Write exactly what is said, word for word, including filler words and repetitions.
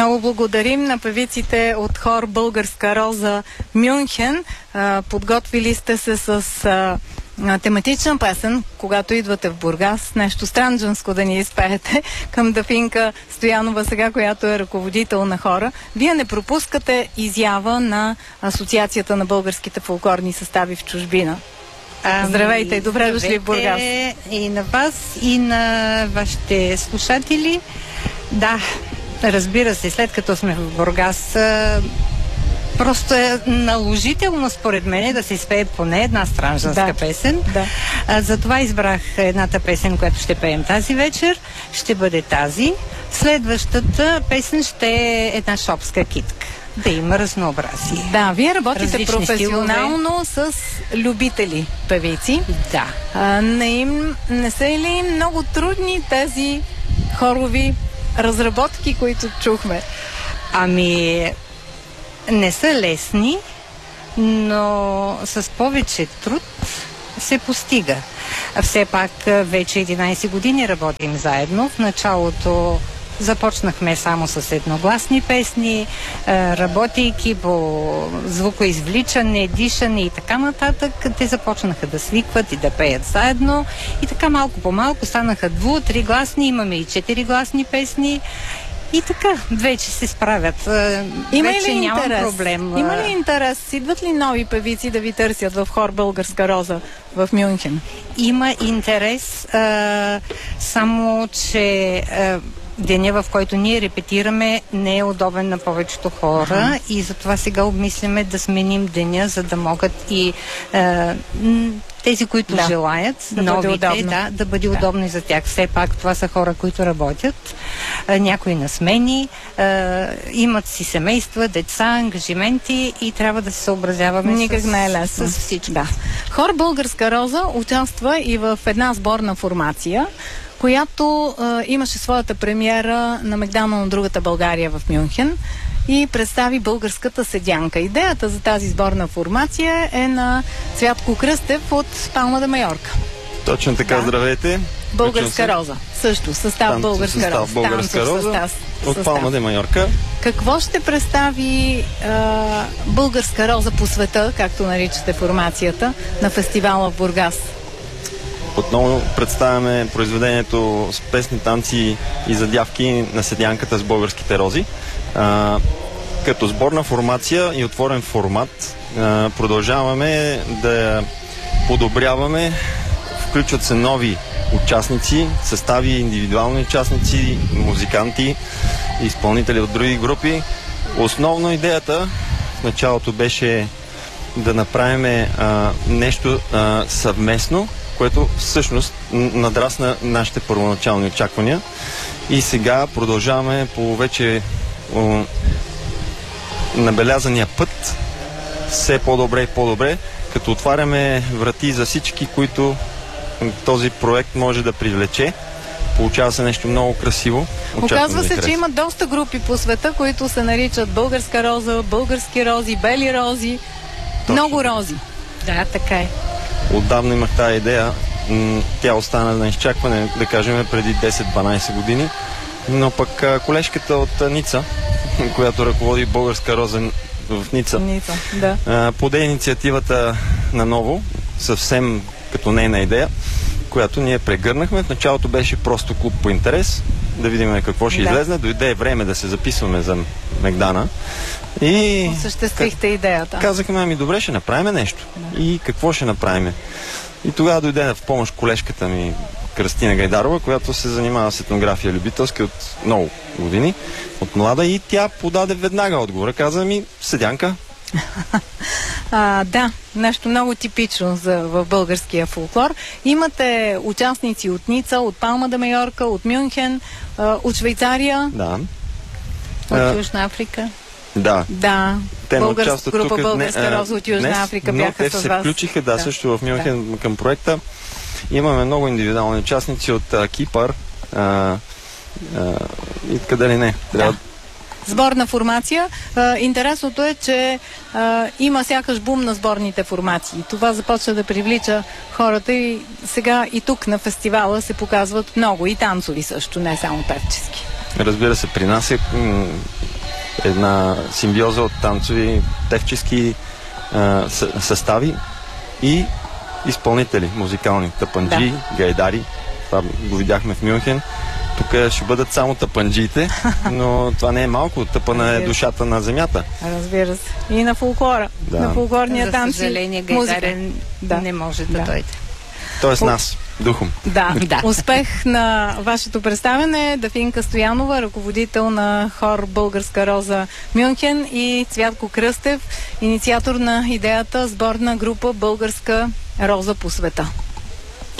Много благодарим на певиците от хор Българска роза Мюнхен. Подготвили сте се с тематична песен, когато идвате в Бургас, нещо странджанско да ни изпеете към Дафинка Стоянова сега, която е ръководител на хора. Вие не пропускате изява на Асоциацията на българските фолклорни състави в чужбина. Ами, здравейте и добре дошли в Бургас. И на вас, и на вашите слушатели. Да, разбира се, след като сме в Бургас, просто е наложително според мен да се изпее поне една странджанска да. песен. Да. А, затова избрах едната песен, която ще пеем тази вечер. Ще бъде тази. Следващата песен ще е една шопска китка. Да има разнообразие. Да, вие работите различни професионално стилове. С любители певици. Да. А, не, им, не са ли много трудни тези хорови разработки, които чухме? Ами, не са лесни, но с повече труд се постига. Все пак вече единайсет години работим заедно. В началото започнахме само с едногласни песни, работейки по звукоизвличане, дишане и така нататък. Те започнаха да свикват и да пеят заедно. И така малко по малко станаха дву, три гласни, имаме и четири гласни песни. И така, вече се справят. Има вече ли нямам интерес? проблем. Има ли интерес? Идват ли нови певици да ви търсят в хор Българска роза в Мюнхен? Има интерес, а, само че а, деня, в който ние репетираме, не е удобен на повечето хора. Uh-huh. И затова сега обмисляме да сменим деня, за да могат и а, тези, които да. желаят, да новите, бъде да, да бъде да. удобно и за тях. Все пак това са хора, които работят, а, някои на смени, а, имат си семейства, деца, ангажименти и трябва да се съобразяваме Никак с, не е лесно. с всичко. Да. Хор Българска роза участва и в една сборна формация, която а, имаше своята премиера на Мегдана на другата България в Мюнхен и представи българската седянка. Идеята за тази сборна формация е на Цвятко Кръстев от Палма де Майорка. Точно така, да. Здравейте. Българска роза. Също, състав Танцов Българска състав, роза. Българска Танцов роза състав, от състав. Палма де Майорка. Какво ще представи а, Българска роза по света, както наричате формацията, на фестивала в Бургас? Отново представяме произведението с песни, танци и задявки на седянката с българските рози. А, като сборна формация и отворен формат а, продължаваме да я подобряваме. Включват се нови участници, състави индивидуални участници, музиканти, изпълнители от други групи. Основно идеята в началото беше да направим а, нещо а, съвместно, което всъщност надрасна нашите първоначални очаквания. И сега продължаваме по вече о, набелязания път все по-добре и по-добре, като отваряме врати за всички, които този проект може да привлече. Получава се нещо много красиво. Оказва се, че има доста групи по света, които се наричат Българска роза, български рози, бели рози, точно. Много рози. Да, така е. Отдавна имах тази идея. Тя остана на изчакване, да кажем, преди десет-дванайсет години. Но пък колежката от Ница, която ръководи Българска роза в Ница, Ница да. поде инициативата наново, съвсем като нейна идея, която ние прегърнахме. В началото беше просто клуб по интерес, да видим какво ще да. излезне. Дойде време да се записваме за Мегдана. И осъществихте идеята. Казахме, ами добре, ще направим нещо. Да. И какво ще направим? И тогава дойде в помощ колежката ми Кръстина Гайдарова, която се занимава с етнография любителска от много години, от млада, и тя подаде веднага отговора. Каза ми, седянка. А, да, нещо много типично за, в българския фолклор. Имате участници от Ница, от Палма де Майорка, от Мюнхен, а, от Швейцария. Да. От Южна Африка. Да. Да. Те Българска група тук, Българска не, роза от Южна днес, Африка но бяха те с се вас. включиха, да, да, също в Мюнхен да. към проекта. Имаме много индивидуални участници от а, Кипър а, а, и къде ли не. Трябва... Да. Сборна формация. А, интересното е, че а, има сякаш бум на сборните формации. Това започва да привлича хората и сега и тук на фестивала се показват много и танцови също, не само певчески. Разбира се, при нас е м, една симбиоза от танцови, певчески а, състави и изпълнители музикални, тапанджи, да. гайдари. Това го видяхме в Мюнхен. Тук ще бъдат само тъпанджиите, но това не е малко. Тъпана е душата на земята. Разбира се. И на фолклора. Да. На фолклорния танц. За съжаление, гайдарен да. не може да, да дойде. Тоест нас, духом. Да. да. Успех на вашето представяне. Дафинка Стоянова, ръководител на хор Българска роза Мюнхен, и Цвятко Кръстев, инициатор на идеята сборна група Българска роза по света.